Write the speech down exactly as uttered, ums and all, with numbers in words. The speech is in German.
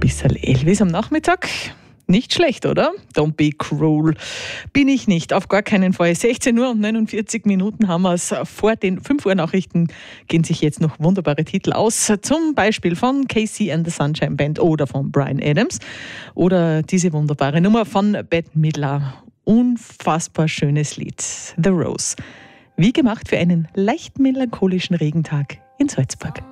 bisschen Elvis am Nachmittag. Nicht schlecht, oder? Don't be cruel. Bin ich nicht, auf gar keinen Fall. sechzehn Uhr und neunundvierzig Minuten haben wir es. Vor den fünf Uhr Nachrichten gehen sich jetzt noch wunderbare Titel aus. Zum Beispiel von Casey and the Sunshine Band oder von Bryan Adams. Oder diese wunderbare Nummer von Bette Midler. Unfassbar schönes Lied. The Rose. Wie gemacht für einen leicht melancholischen Regentag in Salzburg.